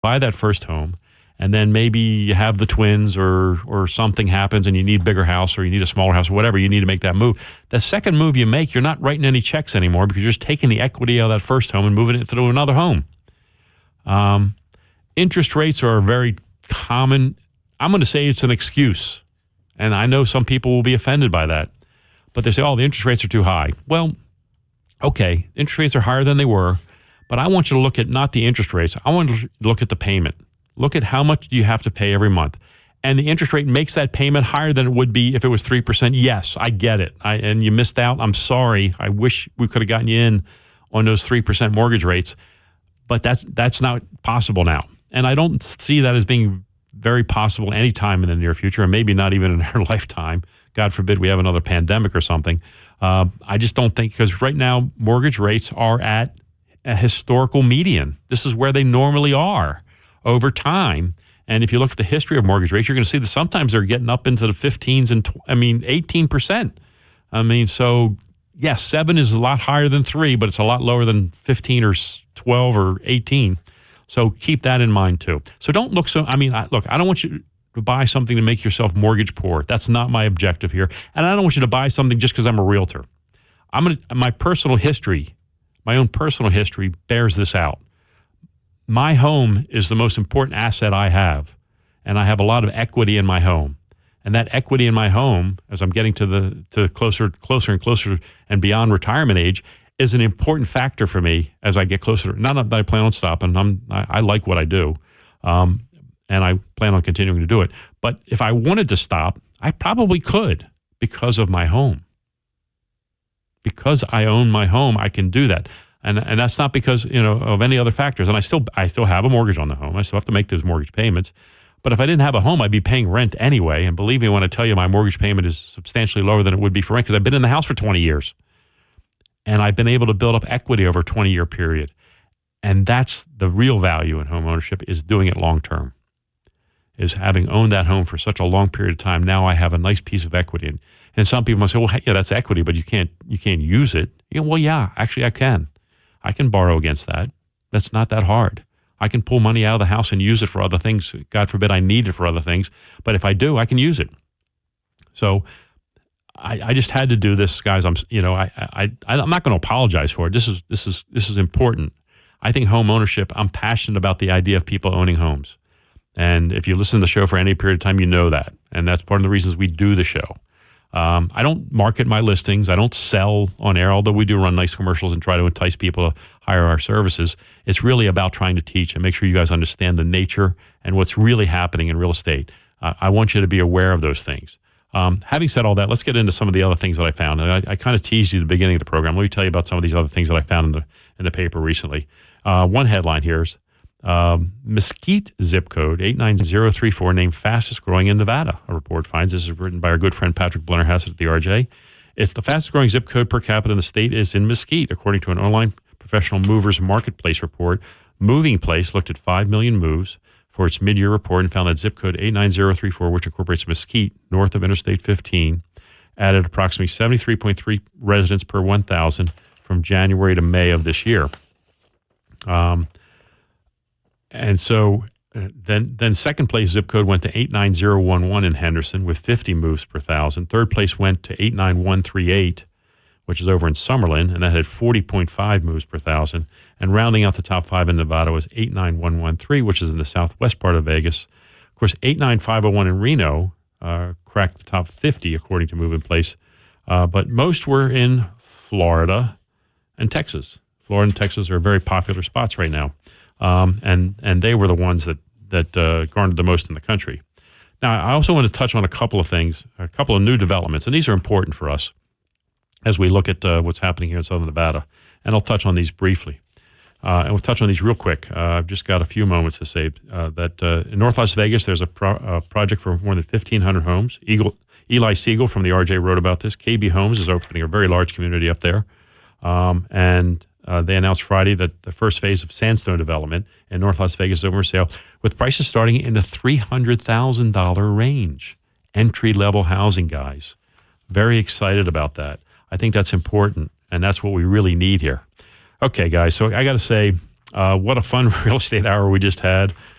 buy that first home, and then maybe you have the twins or something happens and you need a bigger house or you need a smaller house or whatever, you need to make that move. The second move you make, you're not writing any checks anymore because you're just taking the equity out of that first home and moving it to another home. Interest rates are very common. I'm going to say it's an excuse, and I know some people will be offended by that, but they say, oh, the interest rates are too high. Well, okay, interest rates are higher than they were, but I want you to look at not the interest rates. I want you to look at the payment. Look at how much do you have to pay every month. And the interest rate makes that payment higher than it would be if it was 3%. Yes, I get it. And you missed out. I'm sorry. I wish we could have gotten you in on those 3% mortgage rates, but that's not possible now. And I don't see that as being very possible anytime in the near future, and maybe not even in our lifetime. God forbid we have another pandemic or something. I just don't think, because right now mortgage rates are at a historical median. This is where they normally are over time. And if you look at the history of mortgage rates, you're going to see that sometimes they're getting up into the 15s and 18%. So yes, 7 is a lot higher than 3, but it's a lot lower than 15 or 12 or 18. So keep that in mind too. So don't look I don't want you to buy something to make yourself mortgage poor. That's not my objective here. And I don't want you to buy something just because I'm a realtor. My own personal history bears this out. My home is the most important asset I have, and I have a lot of equity in my home. And that equity in my home, as I'm getting to closer and closer and beyond retirement age, is an important factor for me as I get closer. Not that I plan on stopping. I like what I do, and I plan on continuing to do it. But if I wanted to stop, I probably could because of my home. Because I own my home, I can do that. And that's not because, of any other factors. And I still have a mortgage on the home. I still have to make those mortgage payments. But if I didn't have a home, I'd be paying rent anyway. And believe me when I tell you my mortgage payment is substantially lower than it would be for rent because I've been in the house for 20 years. And I've been able to build up equity over a 20-year period. And that's the real value in home ownership, is doing it long term. Is having owned that home for such a long period of time, now I have a nice piece of equity. And some people might say, well, hey, yeah, that's equity, but you can't use it. Well, yeah, actually I can. I can borrow against that. That's not that hard. I can pull money out of the house and use it for other things. God forbid I need it for other things. But if I do, I can use it. So I just had to do this, guys. I'm not going to apologize for it. This is important. I think home ownership, I'm passionate about the idea of people owning homes. And if you listen to the show for any period of time, you know that. And that's part of the reasons we do the show. I don't market my listings. I don't sell on air, although we do run nice commercials and try to entice people to hire our services. It's really about trying to teach and make sure you guys understand the nature and what's really happening in real estate. I want you to be aware of those things. Having said all that, let's get into some of the other things that I found. And I kind of teased you at the beginning of the program. Let me tell you about some of these other things that I found in the paper recently. One headline here is Mesquite zip code 89034 named fastest growing in Nevada. A report finds, this is written by our good friend Patrick Blennerhassett at the RJ. It's the fastest growing zip code per capita in the state is in Mesquite, according to an online professional movers marketplace report. Moving Place looked at 5 million moves for its mid-year report and found that zip code 89034, which incorporates Mesquite north of Interstate 15, added approximately 73.3 residents per 1,000 from January to May of this year. And so then second place zip code went to 89011 in Henderson with 50 moves per 1,000. Third place went to 89138, which is over in Summerlin, and that had 40.5 moves per 1,000. And rounding out the top 5 in Nevada was 89113, which is in the southwest part of Vegas. Of course, 89501 in Reno cracked the top 50, according to Move in Place. But most were in Florida and Texas. Florida and Texas are very popular spots right now. And they were the ones that garnered the most in the country. Now, I also want to touch on a couple of things, a couple of new developments, and these are important for us as we look at what's happening here in Southern Nevada. And I'll touch on these briefly. And we'll touch on these real quick. I've just got a few moments to say that in North Las Vegas, there's a project for more than 1,500 homes. Eli Siegel from the RJ wrote about this. KB Homes is opening a very large community up there. And they announced Friday that the first phase of Sandstone development in North Las Vegas is over for sale, with prices starting in the $300,000 range. Entry-level housing, guys. Very excited about that. I think that's important, and that's what we really need here. Okay, guys, so I got to say, what a fun real estate hour we just had.